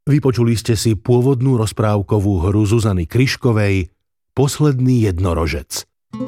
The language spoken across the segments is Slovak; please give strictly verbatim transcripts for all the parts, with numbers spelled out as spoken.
Vypočuli ste si pôvodnú rozprávkovú hru Zuzany Kryškovej Posledný jednorožec.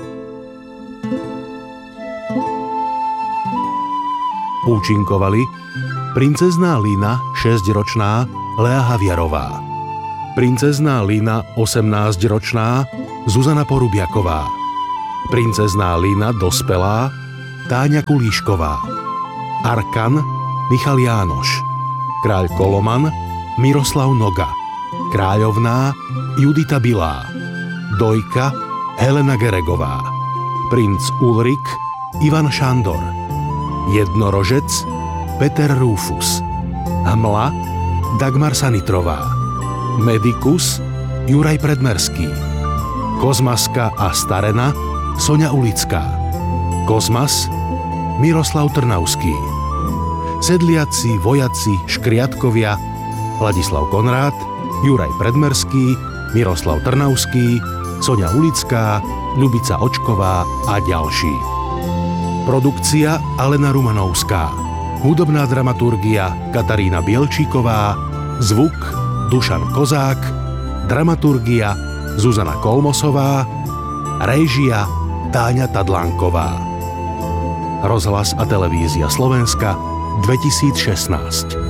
Účinkovali princezná Lina, šesťročná, Lea Haviarová, princezná Lina, osemnásťročná, Zuzana Porubiaková, princezná Lina, dospelá, Táňa Kulíšková, Arkan, Michal Jánoš, kráľ Koloman, Miroslav Noga, kráľovná, Judita Bilá, Dojka, Helena Geregová, princ Ulrik, Ivan Šandor, jednorožec, Peter Rúfus, Hmla, Dagmar Sanitrová, Medikus, Juraj Predmerský, Kozmaska a Starena, Soňa Ulická, Kozmas, Miroslav Trnavský, sedliaci, vojaci, škriatkovia, Ladislav Konrád, Juraj Predmerský, Miroslav Trnavský, Soňa Ulická, Ľubica Očková a ďalší. Produkcia Alena Rumanovská, hudobná dramaturgia Katarína Bielčíková, zvuk Dušan Kozák, dramaturgia Zuzana Kolmosová, réžia Táňa Tadlánková. Rozhlas a televízia Slovenska dvetisícšestnásť.